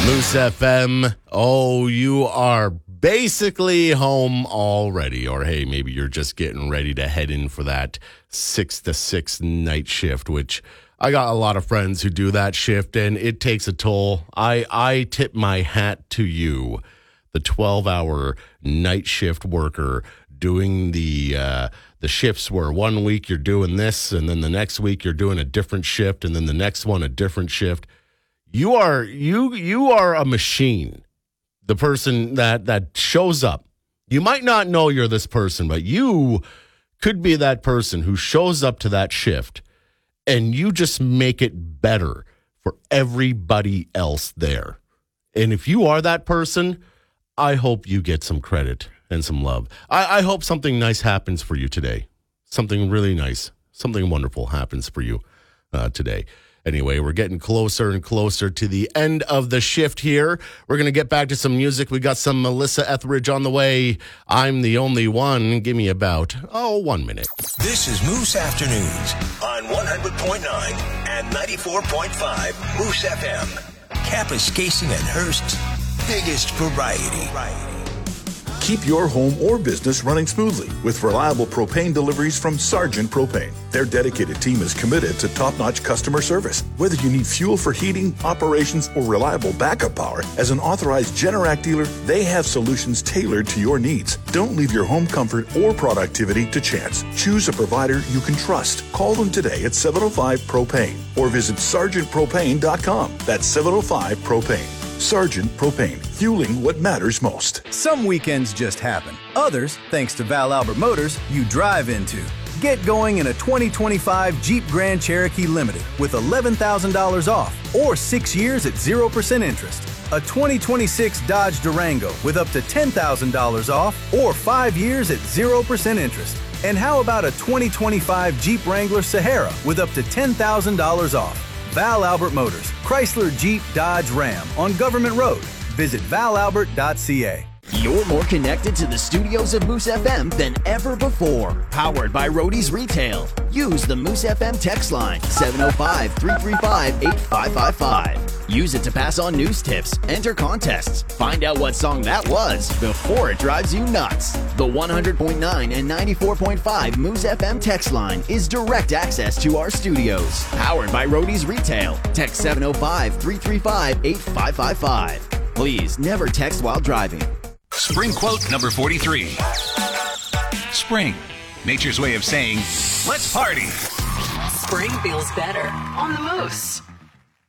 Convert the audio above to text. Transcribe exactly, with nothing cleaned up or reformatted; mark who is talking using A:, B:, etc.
A: Moose F M. Oh, you are basically home already. Or hey, maybe you're just getting ready to head in for that six to six night shift, which I got a lot of friends who do that shift, and it takes a toll. I, I tip my hat to you, the twelve-hour night shift worker doing the uh, the shifts where one week you're doing this, and then the next week you're doing a different shift, and then the next one a different shift. You are you you are a machine. The person that that shows up. You might not know you're this person, but you could be that person who shows up to that shift and you just make it better for everybody else there. And if you are that person, I hope you get some credit and some love. I, I hope something nice happens for you today. Something really nice, something wonderful happens for you uh, today. Anyway, we're getting closer and closer to the end of the shift here. We're going to get back to some music. We got some Melissa Etheridge on the way. I'm the only one. Give me about, oh, one minute.
B: This is Moose Afternoons on one hundred point nine and ninety-four point five Moose F M. Kapuskasing and Hearst's biggest variety.
C: Keep your home or business running smoothly with reliable propane deliveries from Sargent Propane. Their dedicated team is committed to top-notch customer service. Whether you need fuel for heating, operations, or reliable backup power, as an authorized Generac dealer, they have solutions tailored to your needs. Don't leave your home comfort or productivity to chance. Choose a provider you can trust. Call them today at seven oh five propane or visit sargent propane dot com. That's seven oh five propane. Sargent Propane, fueling what matters most.
D: Some weekends just happen. Others, thanks to Val Albert Motors, you drive into. Get going in a twenty twenty-five Jeep Grand Cherokee Limited with eleven thousand dollars off or six years at zero percent interest. A twenty twenty-six Dodge Durango with up to ten thousand dollars off or five years at zero percent interest. And how about a twenty twenty-five Jeep Wrangler Sahara with up to ten thousand dollars off? Val Albert Motors, Chrysler, Jeep, Dodge, Ram on Government Road. Visit val albert dot c a.
E: You're more connected to the studios of Moose F M than ever before. Powered by Roadies Retail. Use the Moose F M text line seven oh five, three three five, eight five five five. Use it to pass on news tips, enter contests, find out what song that was before it drives you nuts. The one hundred point nine and ninety-four point five Moose F M text line is direct access to our studios. Powered by Roadies Retail. Text seven oh five, three three five, eight five five five. Please never text while driving.
F: Spring quote number forty-three. Spring, nature's way of saying, let's party.
G: Spring feels better on the Moose.